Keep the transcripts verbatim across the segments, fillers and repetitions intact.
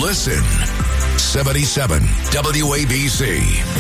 listen. seventy-seven W A B C.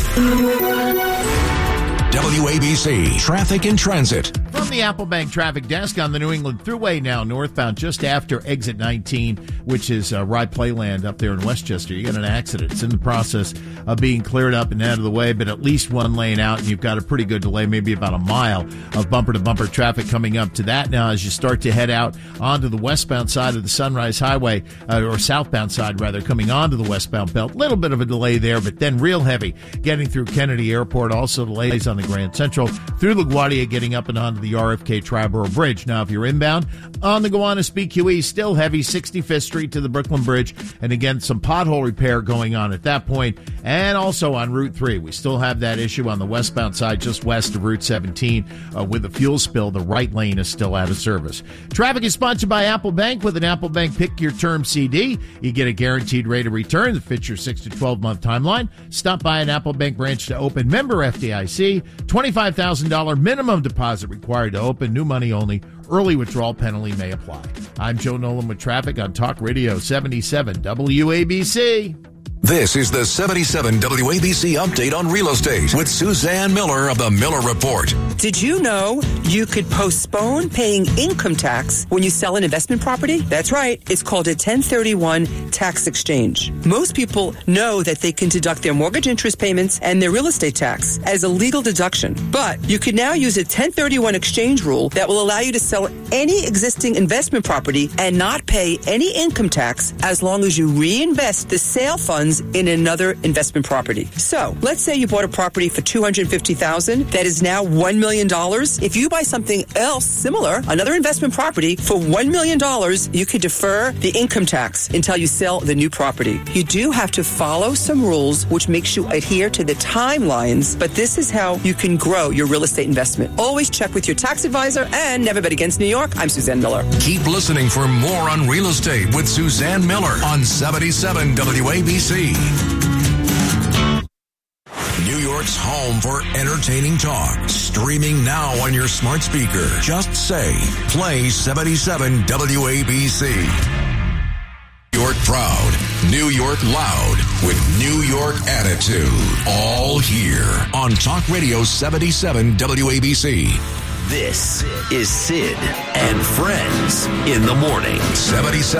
W A B C Traffic and Transit. From the Applebank Traffic Desk on the New England Thruway now northbound just after exit nineteen, which is uh, Rye Playland up there in Westchester. You got an accident. It's in the process of being cleared up and out of the way, but at least one lane out, and you've got a pretty good delay, maybe about a mile of bumper-to-bumper traffic coming up to that now as you start to head out onto the westbound side of the Sunrise Highway, uh, or southbound side, rather, coming onto the westbound belt. Little bit of a delay there, but then real heavy getting through Kennedy Airport. Also delays on the Grand Central through LaGuardia, getting up and onto the R F K Triborough Bridge. Now, if you're inbound on the Gowanus B Q E, still heavy, sixty-fifth Street to the Brooklyn Bridge, and again, some pothole repair going on at that point. And also on Route three, we still have that issue on the westbound side, just west of Route seventeen, uh, with a fuel spill. The right lane is still out of service. Traffic is sponsored by Applebank. With an Applebank Pick Your Term C D, you get a guaranteed rate of return that fits your six to twelve month timeline. Stop by an Applebank branch to open. Member F D I C, twenty-five thousand dollars minimum deposit required to open. New money only. Early withdrawal penalty may apply. I'm Joe Nolan with traffic on Talk Radio seventy-seven W A B C. This is the seventy-seven W A B C update on real estate with Suzanne Miller of the Miller Report. Did you know you could postpone paying income tax when you sell an investment property? That's right. It's called a ten thirty-one tax exchange. Most people know that they can deduct their mortgage interest payments and their real estate tax as a legal deduction. But you can now use a ten thirty-one exchange rule that will allow you to sell any existing investment property and not pay any income tax as long as you reinvest the sale funds in another investment property. So, let's say you bought a property for two hundred fifty thousand dollars that is now one million dollars. If you buy something else similar, another investment property for one million dollars, you could defer the income tax until you sell the new property. You do have to follow some rules which makes you adhere to the timelines, but this is how you can grow your real estate investment. Always check with your tax advisor and never bet against New York. I'm Suzanne Miller. Keep listening for more on real estate with Suzanne Miller on seventy-seven W A B C. New York's home for entertaining talk. Streaming now on your smart speaker. Just say, play seventy-seven W A B C. New York proud, New York loud, with New York attitude. All here on Talk Radio seventy-seven W A B C. This is Sid and Friends in the Morning. seventy-seven